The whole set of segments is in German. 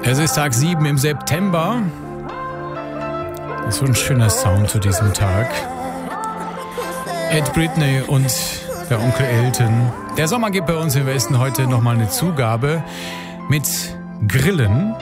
Es ist Tag 7 im September. Das ist so ein schöner Sound zu diesem Tag. Ed Britney und der Onkel Elton. Der Sommer gibt bei uns im Westen heute nochmal eine Zugabe mit Grillen.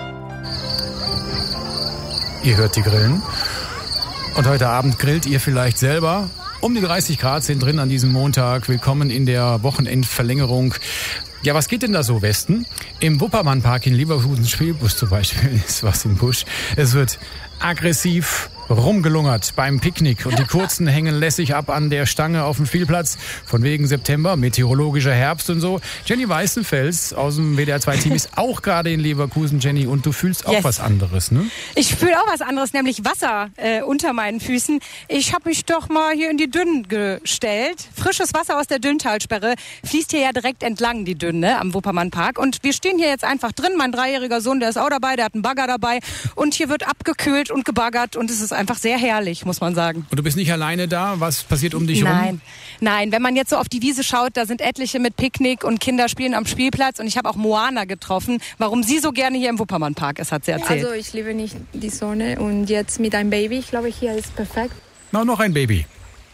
Ihr hört die Grillen. Und heute Abend grillt ihr vielleicht selber. Um die 30 Grad sind drin an diesem Montag. Willkommen in der Wochenendverlängerung. Ja, was geht denn da so, Westen? Im Wuppermannpark in Leverkusen Spielbus zum Beispiel ist was im Busch. Es wird aggressiv rumgelungert beim Picknick und die Kurzen hängen lässig ab an der Stange auf dem Spielplatz. Von wegen September, meteorologischer Herbst und so. Jenny Weißenfels aus dem WDR2-Team ist auch gerade in Leverkusen, Jenny, und du fühlst auch was anderes, ne? Ich fühle auch was anderes, nämlich Wasser unter meinen Füßen. Ich habe mich doch mal hier in die Dünnen gestellt. Frisches Wasser aus der Dünntalsperre fließt hier ja direkt entlang, die Dünne am Wuppermannpark. Und wir stehen hier jetzt einfach drin. Mein 3-jähriger Sohn, der ist auch dabei, der hat einen Bagger dabei. Und hier wird abgekühlt und gebaggert und es ist einfach sehr herrlich, muss man sagen. Und du bist nicht alleine da? Was passiert um dich rum? Nein, wenn man jetzt so auf die Wiese schaut, da sind etliche mit Picknick und Kinder spielen am Spielplatz und ich habe auch Moana getroffen. Warum sie so gerne hier im Wuppermannpark ist, hat sie erzählt. Also ich liebe nicht die Sonne und jetzt mit einem Baby, ich glaube, hier ist perfekt. Noch ein Baby.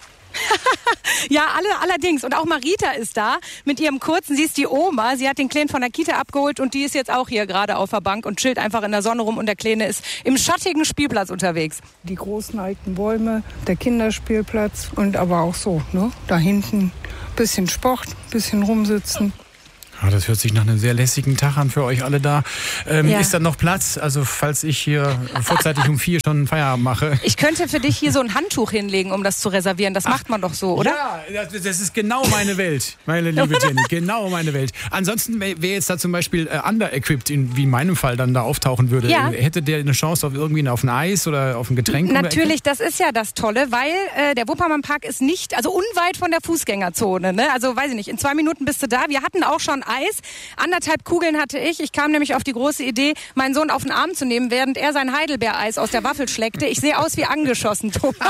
Ja, allerdings. Und auch Marita ist da mit ihrem Kurzen. Sie ist die Oma. Sie hat den Kleinen von der Kita abgeholt und die ist jetzt auch hier gerade auf der Bank und chillt einfach in der Sonne rum. Und der Kleine ist im schattigen Spielplatz unterwegs. Die großen alten Bäume, der Kinderspielplatz und aber auch so, ne? Da hinten bisschen Sport, bisschen rumsitzen. Ja, das hört sich nach einem sehr lässigen Tag an für euch alle da. Ja. Ist da noch Platz? Also falls ich hier vorzeitig um 4 schon Feierabend mache. Ich könnte für dich hier so ein Handtuch hinlegen, um das zu reservieren. Das macht man doch so, oder? Ja, das ist genau meine Welt, meine liebe Jenny. Genau meine Welt. Ansonsten, wer jetzt da zum Beispiel under-equipped, wie in meinem Fall dann da auftauchen würde, hätte der eine Chance auf irgendwie auf ein Eis oder auf ein Getränk? Natürlich, das ist ja das Tolle, weil der Wuppermannpark ist nicht, also unweit von der Fußgängerzone. Ne? Also weiß ich nicht, in 2 Minuten bist du da. Wir hatten auch schon Eis. 1,5 Kugeln hatte ich. Ich kam nämlich auf die große Idee, meinen Sohn auf den Arm zu nehmen, während er sein Heidelbeereis aus der Waffel schleckte. Ich sehe aus wie angeschossen, Thomas.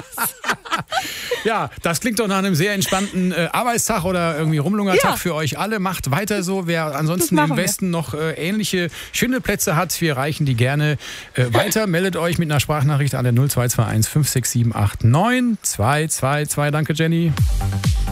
Ja, das klingt doch nach einem sehr entspannten Arbeitstag oder irgendwie Rumlungertag für euch alle. Macht weiter so. Wer ansonsten im Westen noch ähnliche schöne Plätze hat, wir reichen die gerne weiter. Meldet euch mit einer Sprachnachricht an der 0221 56789 222. Danke, Jenny.